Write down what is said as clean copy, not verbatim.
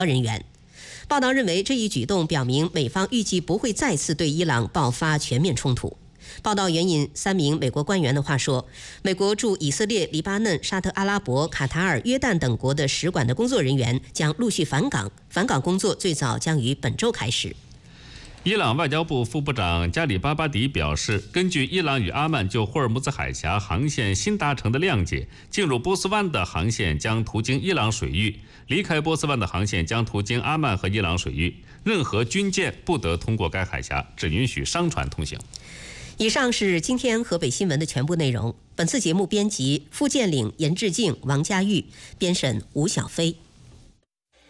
人员。报道认为，这一举动表明美方预计不会再次对伊朗爆发全面冲突。报道援引3名美国官员的话说，美国驻以色列、黎巴嫩、沙特阿拉伯、卡塔尔、约旦等国的使馆的工作人员将陆续返港，返港工作最早将于本周开始。 伊朗外交部副部长加里巴巴迪表示，根据伊朗与阿曼就霍尔木兹海峡航线新达成的谅解，进入波斯湾的航线将途经伊朗水域，离开波斯湾的航线将途经阿曼和伊朗水域，任何军舰不得通过该海峡，只允许商船通行。 以上是今天河北新闻的全部内容。本次节目编辑付建岭、严志静、王佳玉，编审吴小飞。